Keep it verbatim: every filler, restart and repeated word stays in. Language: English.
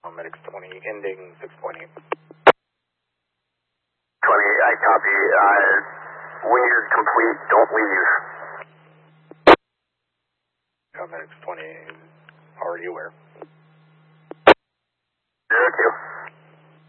Medics twenty, ending six point eight. twenty, I copy. Uh, when you're complete, don't leave. Medics twenty, already aware. Zero two.